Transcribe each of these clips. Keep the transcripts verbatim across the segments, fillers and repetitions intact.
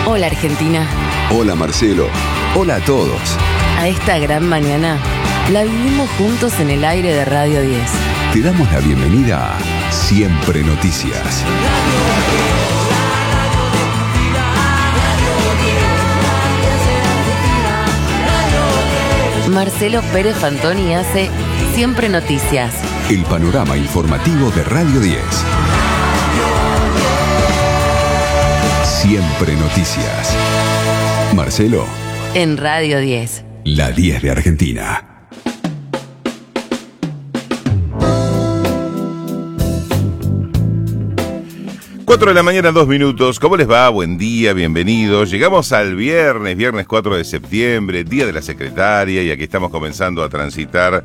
Hola Argentina. Hola Marcelo. Hola a todos. A esta gran mañana la vivimos juntos en el aire de Radio diez. Te damos la bienvenida a Siempre Noticias. Marcelo Pérez Fantoni hace Siempre Noticias. El panorama informativo de Radio diez. Siempre Noticias. Marcelo. En Radio diez. La diez de Argentina. cuatro de la mañana, dos minutos. ¿Cómo les va? Buen día, bienvenidos. Llegamos al viernes, viernes cuatro de septiembre, Día de la Secretaria, y aquí estamos comenzando a transitar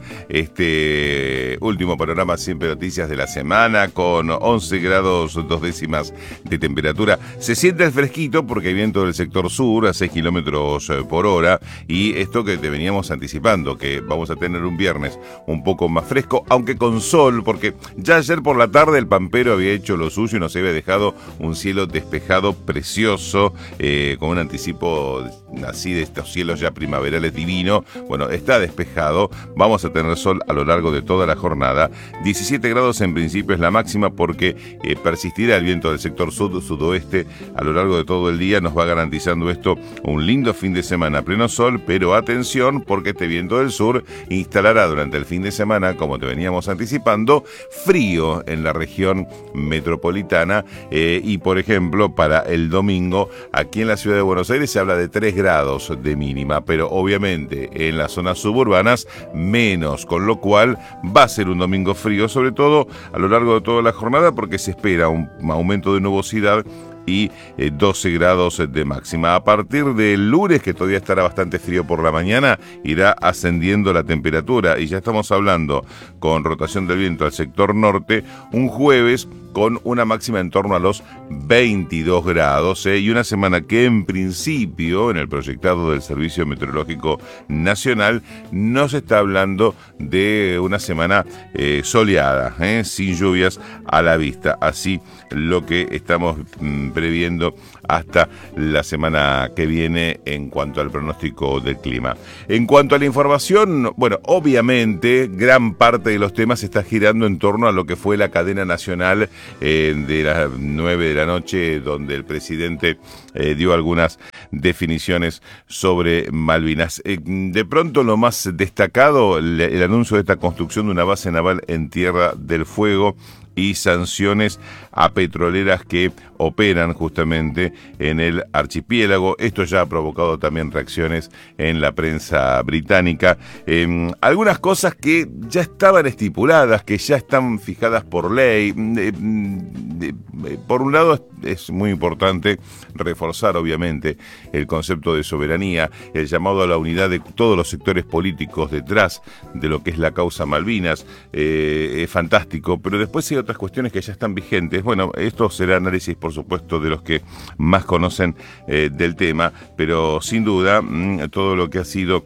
este último panorama Siempre Noticias de la semana, con once grados dos décimas de temperatura. Se siente el fresquito porque hay viento del sector sur a seis kilómetros por hora, y esto que te veníamos anticipando, que vamos a tener un viernes un poco más fresco, aunque con sol, porque ya ayer por la tarde el Pampero había hecho lo suyo y nos había dejado un cielo despejado precioso, eh, con un anticipo así de estos cielos ya primaverales divino. Bueno, está despejado, vamos a tener sol a lo largo de toda la jornada. diecisiete grados en principio es la máxima, porque eh, persistirá el viento del sector sud-sudoeste a lo largo de todo el día. Nos va garantizando esto un lindo fin de semana a pleno sol, pero atención, porque este viento del sur instalará durante el fin de semana, como te veníamos anticipando, frío en la región metropolitana. Eh, y por ejemplo, para el domingo, aquí en la ciudad de Buenos Aires se habla de tres grados de mínima, pero obviamente en las zonas suburbanas menos, con lo cual va a ser un domingo frío, sobre todo a lo largo de toda la jornada, porque se espera un aumento de nubosidad y eh, doce grados de máxima. A partir del lunes, que todavía estará bastante frío por la mañana, irá ascendiendo la temperatura, y ya estamos hablando, con rotación del viento al sector norte, un jueves con una máxima en torno a los veintidós grados, ¿eh? Y una semana que en principio, en el proyectado del Servicio Meteorológico Nacional, no se está hablando de una semana eh, soleada, ¿eh? sin lluvias a la vista. Así lo que estamos mm, previendo hasta la semana que viene en cuanto al pronóstico del clima. En cuanto a la información, bueno, obviamente gran parte de los temas está girando en torno a lo que fue la cadena nacional eh, de las nueve de la noche, donde el presidente eh, dio algunas definiciones sobre Malvinas. Eh, de pronto lo más destacado, el, el anuncio de esta construcción de una base naval en Tierra del Fuego y sanciones a petroleras que operan justamente en el archipiélago. Esto ya ha provocado también reacciones en la prensa británica. Eh, algunas cosas que ya estaban estipuladas, que ya están fijadas por ley. Eh, eh, por un lado, es muy importante reforzar, obviamente, el concepto de soberanía, el llamado a la unidad de todos los sectores políticos detrás de lo que es la causa Malvinas. Eh, es fantástico, pero después hay otras cuestiones que ya están vigentes. Bueno, esto será análisis, por supuesto, de los que más conocen eh, del tema, pero sin duda mmm, todo lo que ha sido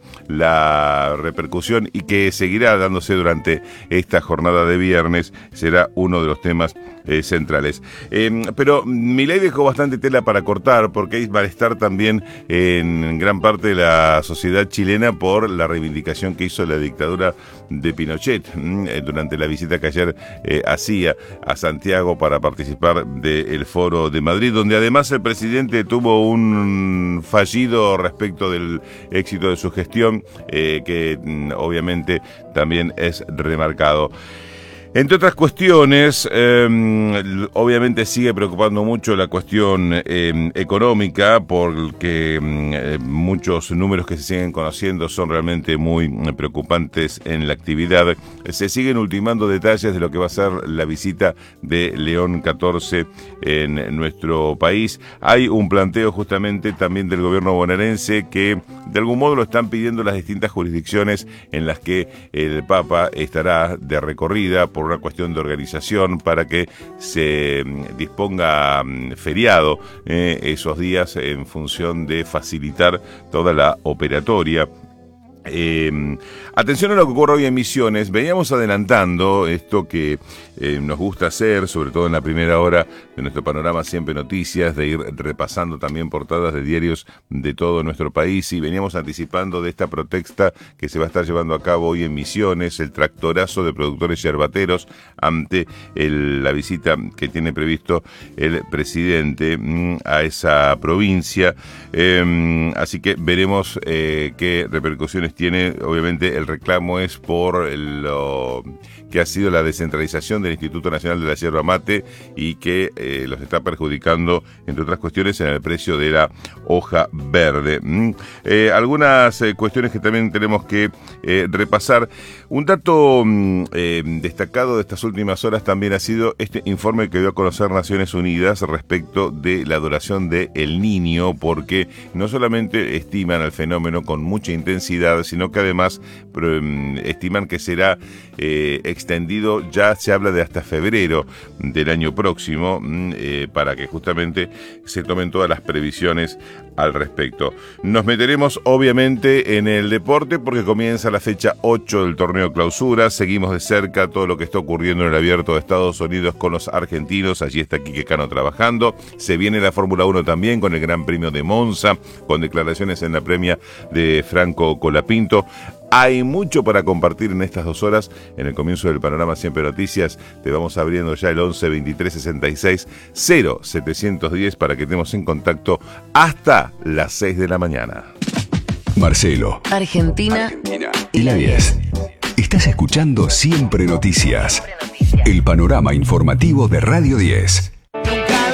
la repercusión y que seguirá dándose durante esta jornada de viernes será uno de los temas eh, centrales. Eh, pero Milei dejó bastante tela para cortar, porque hay malestar también en gran parte de la sociedad chilena por la reivindicación que hizo la dictadura de Pinochet eh, durante la visita que ayer eh, hacía a Santiago para participar del Foro de Madrid, donde además el presidente tuvo un fallido respecto del éxito de su gestión, eh, que mm, obviamente también es remarcado. Entre otras cuestiones, eh, obviamente sigue preocupando mucho la cuestión eh, económica, porque eh, muchos números que se siguen conociendo son realmente muy preocupantes en la actividad. Se siguen ultimando detalles de lo que va a ser la visita de León catorce en nuestro país. Hay un planteo justamente también del gobierno bonaerense que de algún modo lo están pidiendo las distintas jurisdicciones en las que el Papa estará de recorrida, por una cuestión de organización, para que se disponga feriado eh, esos días en función de facilitar toda la operatoria. Eh, atención a lo que ocurre hoy en Misiones. Veníamos adelantando esto que eh, nos gusta hacer, sobre todo en la primera hora de nuestro panorama Siempre Noticias, de ir repasando también portadas de diarios de todo nuestro país, y veníamos anticipando de esta protesta que se va a estar llevando a cabo hoy en Misiones, el tractorazo de productores yerbateros ante el, la visita que tiene previsto el presidente mmm, a esa provincia. Eh, así que veremos eh, qué repercusiones tiene. Obviamente el reclamo es por lo que ha sido la descentralización del Instituto Nacional de la Yerba Mate y que eh, los está perjudicando, entre otras cuestiones, en el precio de la hoja verde. Mm. Eh, algunas eh, cuestiones que también tenemos que eh, repasar. Un dato mm, eh, destacado de estas últimas horas también ha sido este informe que dio a conocer Naciones Unidas respecto de la duración de El Niño, porque no solamente estiman el fenómeno con mucha intensidad, sino que además eh, estiman que será eh, extendido, ya se habla de hasta febrero del año próximo, eh, para que justamente se tomen todas las previsiones al respecto. Nos meteremos obviamente en el deporte porque comienza la fecha ocho del torneo Clausura. Seguimos de cerca todo lo que está ocurriendo en el Abierto de Estados Unidos con los argentinos. Allí está Quique Cano trabajando. Se viene la Fórmula uno también con el Gran Premio de Monza, con declaraciones en la premia de Franco Colapinto. Hay mucho para compartir en estas dos horas. En el comienzo del panorama Siempre Noticias te vamos abriendo ya el once veintitrés sesenta y seis cero setecientos diez para que estemos en contacto hasta las seis de la mañana. Marcelo, Argentina, Argentina y la diez. Estás escuchando Siempre Noticias, el panorama informativo de Radio diez.